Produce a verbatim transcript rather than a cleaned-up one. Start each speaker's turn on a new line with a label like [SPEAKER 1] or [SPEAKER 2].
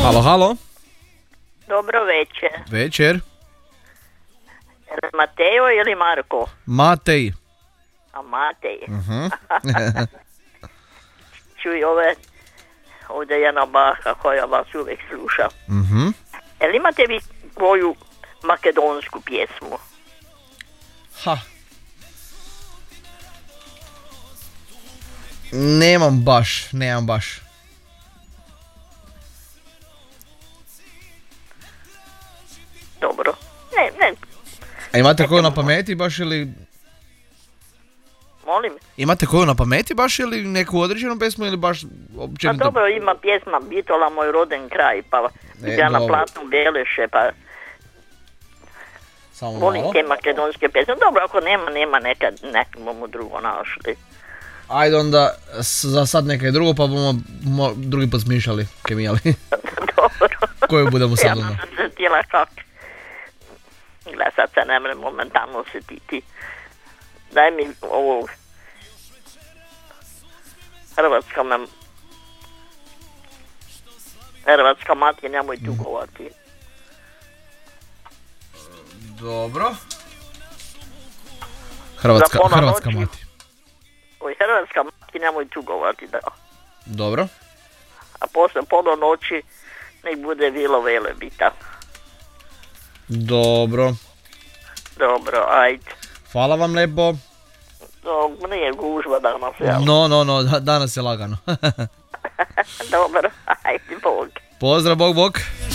[SPEAKER 1] Halo, halo.
[SPEAKER 2] Dobro večer.
[SPEAKER 1] Večer.
[SPEAKER 2] Mateo ili Marko?
[SPEAKER 1] Matej.
[SPEAKER 2] A Matej.
[SPEAKER 1] Uh-huh.
[SPEAKER 2] Čuj, ove, ovdje jedna baka koja vas uvijek sluša.
[SPEAKER 1] Uh-huh.
[SPEAKER 2] Jel imate vi koju makedonsku pjesmu?
[SPEAKER 1] Ha. Nemam baš, nemam baš.
[SPEAKER 2] Dobro. Ne, ne.
[SPEAKER 1] A imate koju na pameti baš ili...
[SPEAKER 2] Molim?
[SPEAKER 1] Imate koju na pameti baš ili neku određenu pesmu ili baš
[SPEAKER 2] Pa
[SPEAKER 1] općenito?
[SPEAKER 2] dobro, ima pjesma Bitola moj roden kraj, pa
[SPEAKER 1] E,
[SPEAKER 2] ja na
[SPEAKER 1] dobro.
[SPEAKER 2] platnu Beleše, pa
[SPEAKER 1] Samo
[SPEAKER 2] volim
[SPEAKER 1] malo.
[SPEAKER 2] te makedonske pjesme. Dobro, ako nema, nema, nekad nekomu drugo našli.
[SPEAKER 1] Ajde onda s- za sad nekaj drugo pa bomo mo, drugi put smišljali, kemijali.
[SPEAKER 2] Dobro.
[SPEAKER 1] Koju budemo sad
[SPEAKER 2] Ja
[SPEAKER 1] onda?
[SPEAKER 2] sam se htjela kak. Gle, sad se ne mre momentalno sjetiti. Daj mi ovo... Hrvatska me... Hrvatska mati, nemoj tugovati.
[SPEAKER 1] Dobro. Hrvatska,
[SPEAKER 2] Za pola
[SPEAKER 1] Hrvatska
[SPEAKER 2] noći.
[SPEAKER 1] mati.
[SPEAKER 2] Oj, Hrvatska mati, nemoj tugovati, da.
[SPEAKER 1] Dobro.
[SPEAKER 2] A posle pola noći nek bude Vilo Velebita.
[SPEAKER 1] Dobro.
[SPEAKER 2] Dobro, ajde.
[SPEAKER 1] Hvala vam lepo.
[SPEAKER 2] To nije gužva danas, jel?
[SPEAKER 1] No, no, no, da- danas je lagano.
[SPEAKER 2] Dobro, ajde, Bog.
[SPEAKER 1] Pozdrav, bok, bok.